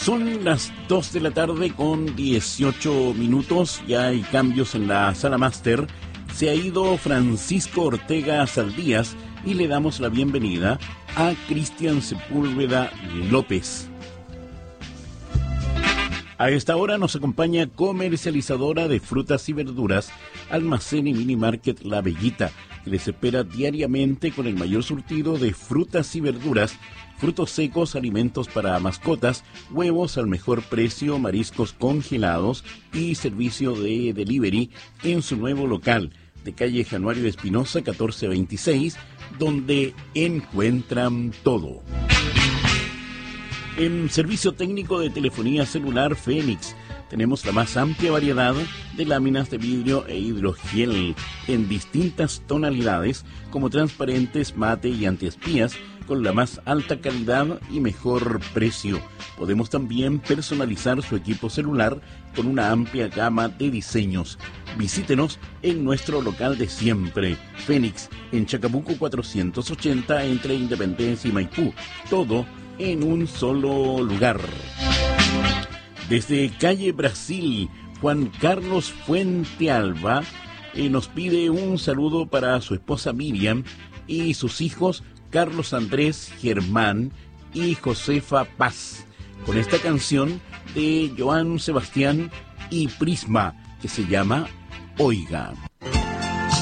Son las 2 de la tarde con 18 minutos. Ya hay cambios en la sala máster. Se ha ido Francisco Ortega Saldías y le damos la bienvenida a Cristian Sepúlveda López. A esta hora nos acompaña comercializadora de frutas y verduras, Almacén y Mini Market La Bellita, que les espera diariamente con el mayor surtido de frutas y verduras, frutos secos, alimentos para mascotas, huevos al mejor precio, mariscos congelados y servicio de delivery en su nuevo local de calle Januario Espinosa 1426, donde encuentran todo. En servicio técnico de telefonía celular Fénix tenemos la más amplia variedad de láminas de vidrio e hidrogel en distintas tonalidades como transparentes, mate y antiespías con la más alta calidad y mejor precio. Podemos también personalizar su equipo celular con una amplia gama de diseños. Visítenos en nuestro local de siempre, Fénix, en Chacabuco 480 entre Independencia y Maipú. Todo en un solo lugar. Desde calle Brasil, Juan Carlos Fuente Alba nos pide un saludo para su esposa Miriam y sus hijos Carlos Andrés, Germán y Josefa Paz, con esta canción de Joan Sebastián y Prisma que se llama Oiga.